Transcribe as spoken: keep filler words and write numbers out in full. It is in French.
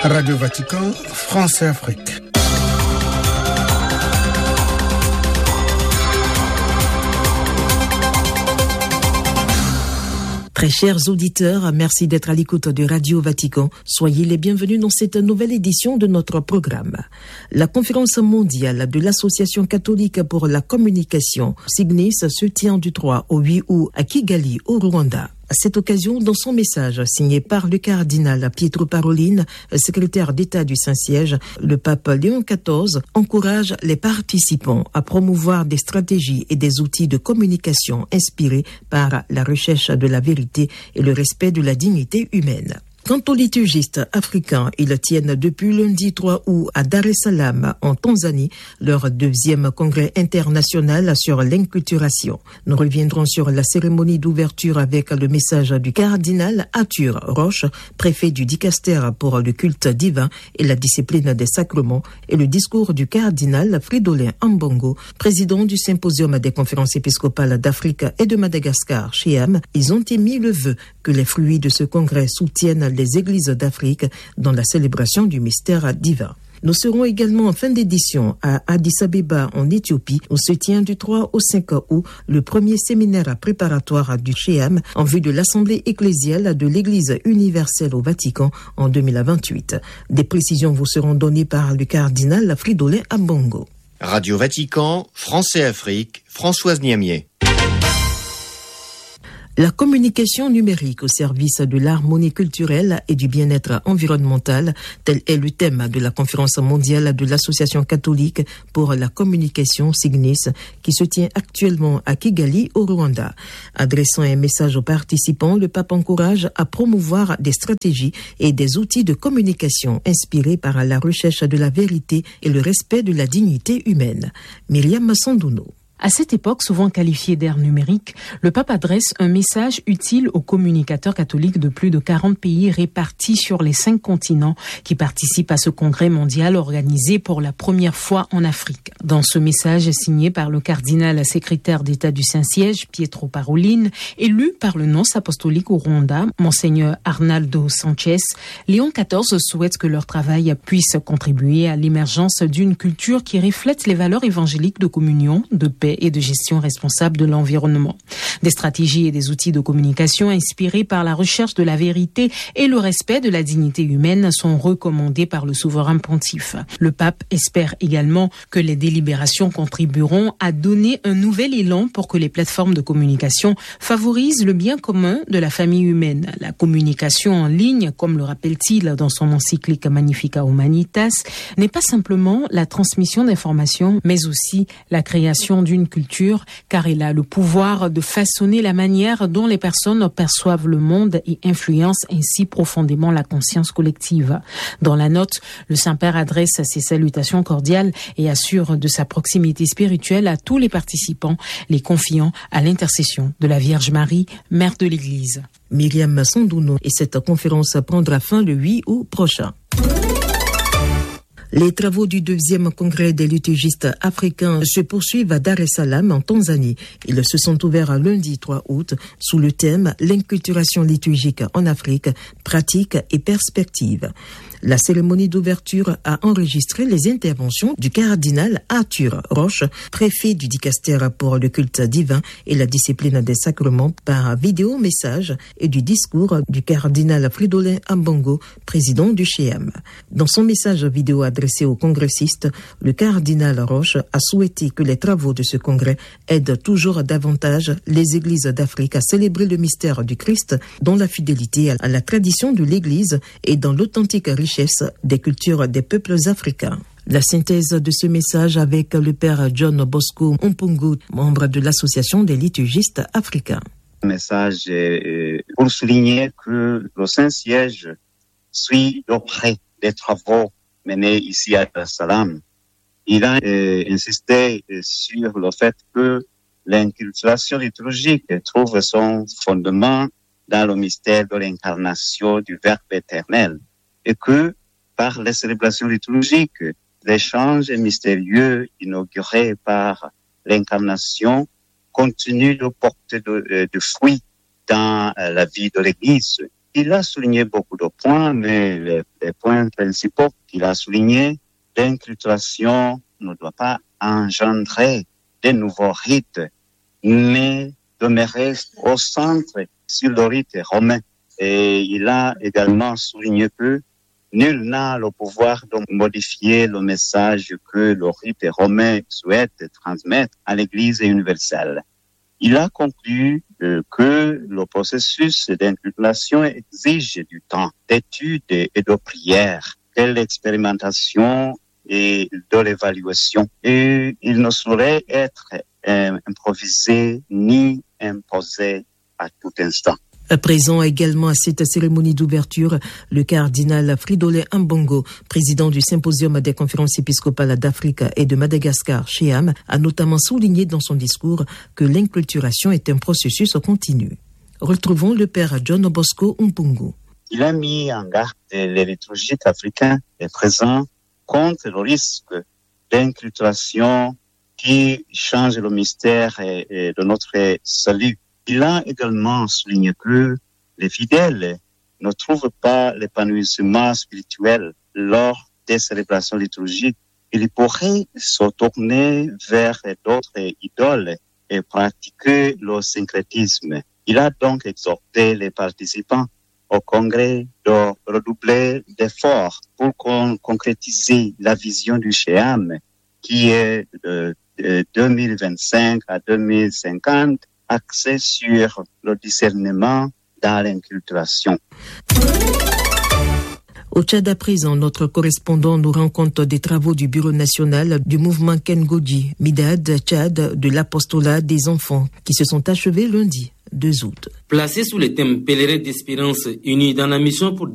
Radio Vatican, France et Afrique. Très chers auditeurs, merci d'être à l'écoute de Radio Vatican. Soyez les bienvenus dans cette nouvelle édition de notre programme. La conférence mondiale de l'Association catholique pour la communication, SIGNIS, se tient du trois au huit août à Kigali, au Rwanda. À cette occasion, dans son message signé par le cardinal Pietro Parolin, secrétaire d'État du Saint-Siège, le pape Léon quatorze encourage les participants à promouvoir des stratégies et des outils de communication inspirés par la recherche de la vérité et le respect de la dignité humaine. Quant aux liturgistes africains, ils tiennent depuis lundi trois août à Dar es Salaam, en Tanzanie, leur deuxième congrès international sur l'inculturation. Nous reviendrons sur la cérémonie d'ouverture avec le message du cardinal Arthur Roche, préfet du Dicaster pour le culte divin et la discipline des sacrements, et le discours du cardinal Fridolin Ambongo, président du symposium des conférences épiscopales d'Afrique et de Madagascar, C H E M. Ils ont émis le vœu que les fruits de ce congrès soutiennent les églises d'Afrique dans la célébration du mystère divin. Nous serons également en fin d'édition à Addis Abeba en Éthiopie où se tient du trois au cinq août le premier séminaire préparatoire du C H E M en vue de l'Assemblée ecclésiale de l'Église universelle au Vatican en deux mille vingt-huit. Des précisions vous seront données par le cardinal Fridolin Ambongo. Radio Vatican, France et Afrique, Françoise Niamier. La communication numérique au service de l'harmonie culturelle et du bien-être environnemental, tel est le thème de la conférence mondiale de l'Association catholique pour la communication SIGNIS qui se tient actuellement à Kigali au Rwanda. Adressant un message aux participants, le pape encourage à promouvoir des stratégies et des outils de communication inspirés par la recherche de la vérité et le respect de la dignité humaine. Myriam Sandouno. À cette époque, souvent qualifiée d'ère numérique, le pape adresse un message utile aux communicateurs catholiques de plus de quarante pays répartis sur les cinq continents qui participent à ce congrès mondial organisé pour la première fois en Afrique. Dans ce message signé par le cardinal secrétaire d'État du Saint-Siège, Pietro Parolin, et lu par le nonce apostolique au Rwanda, Monseigneur Arnaldo Sanchez, Léon quatorze souhaite que leur travail puisse contribuer à l'émergence d'une culture qui reflète les valeurs évangéliques de communion, de paix et de gestion responsable de l'environnement. Des stratégies et des outils de communication inspirés par la recherche de la vérité et le respect de la dignité humaine sont recommandés par le souverain pontife. Le pape espère également que les délibérations contribueront à donner un nouvel élan pour que les plateformes de communication favorisent le bien commun de la famille humaine. La communication en ligne, comme le rappelle-t-il dans son encyclique Magnificat Humanitas, n'est pas simplement la transmission d'informations, mais aussi la création d'une une culture, car elle a le pouvoir de façonner la manière dont les personnes perçoivent le monde et influencent ainsi profondément la conscience collective. Dans la note, le Saint-Père adresse ses salutations cordiales et assure de sa proximité spirituelle à tous les participants, les confiant à l'intercession de la Vierge Marie, Mère de l'Église. Myriam Sandouno, et cette conférence prendra fin le huit août prochain. Les travaux du deuxième congrès des liturgistes africains se poursuivent à Dar es Salaam en Tanzanie. Ils se sont ouverts lundi trois août sous le thème « L'inculturation liturgique en Afrique, pratiques et perspectives ». La cérémonie d'ouverture a enregistré les interventions du cardinal Arthur Roche, préfet du Dicaster pour le culte divin et la discipline des sacrements par vidéo-message et du discours du cardinal Fridolin Ambongo, président du C H E M. Dans son message vidéo adressé aux congressistes, le cardinal Roche a souhaité que les travaux de ce congrès aident toujours davantage les églises d'Afrique à célébrer le mystère du Christ dans la fidélité à la tradition de l'Église et dans l'authentique richesse des cultures des peuples africains. La synthèse de ce message avec le père John Bosco Mpungu, membre de l'Association des liturgistes africains. Un message pour souligner que le Saint-Siège suit de près des travaux menés ici à Dar es Salaam. Il a euh, insisté sur le fait que l'inculturation liturgique trouve son fondement dans le mystère de l'incarnation du Verbe éternel et que, par les célébrations liturgiques, l'échange mystérieux inauguré par l'incarnation continue de porter de, de fruits dans la vie de l'Église Il a souligné beaucoup de points, mais les, les points principaux qu'il a soulignés, l'inculturation ne doit pas engendrer de nouveaux rites, mais demeurer au centre sur le rite romain. Et il a également souligné que nul n'a le pouvoir de modifier le message que le rite romain souhaite transmettre à l'Église universelle. Il a conclu euh, que le processus d'inculturation exige du temps d'étude et de prière, de l'expérimentation et de l'évaluation. Et il ne saurait être euh, improvisé ni imposé à tout instant. Présent également à cette cérémonie d'ouverture, le cardinal Fridolin Ambongo, président du Symposium des conférences épiscopales d'Afrique et de Madagascar, C H E A M, a notamment souligné dans son discours que l'inculturation est un processus continu. Retrouvons le père John Bosco Umpungu. Il a mis en garde les liturgiques africains et présents contre le risque d'inculturation qui change le mystère de notre salut. Il a également souligné que les fidèles ne trouvent pas l'épanouissement spirituel lors des célébrations liturgiques. Ils pourraient se tourner vers d'autres idoles et pratiquer le syncrétisme. Il a donc exhorté les participants au congrès de redoubler d'efforts pour con- concrétiser la vision du C H E A M qui est de, de deux mille vingt-cinq à deux mille cinquante axé sur le discernement dans l'inculturation. Au Tchad à présent, notre correspondant nous rend compte des travaux du Bureau national du mouvement Kengoji, Midad Tchad de l'apostolat des enfants, qui se sont achevés lundi deux août. Placé sous le thème Pèlerins d'espérance unis dans la mission pour